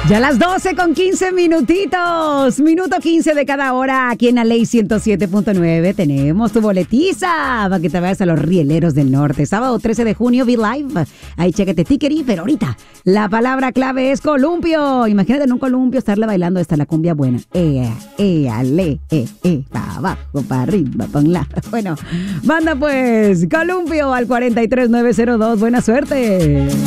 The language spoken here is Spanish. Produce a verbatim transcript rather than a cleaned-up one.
Ya las doce con quince minutitos, minuto quince de cada hora aquí en la Ley ciento siete punto nueve. Tenemos tu boletiza para que te vayas a los Rieleros del Norte. Sábado trece de junio, Be Live. Ahí chéquete Tickery, pero ahorita la palabra clave es columpio. Imagínate en un columpio estarle bailando esta la cumbia buena. Ea, ea, le, eh, eh, pa' abajo, pa' arriba, pa' un lado. Bueno, manda pues columpio al cuatro tres nueve cero dos. Buena suerte.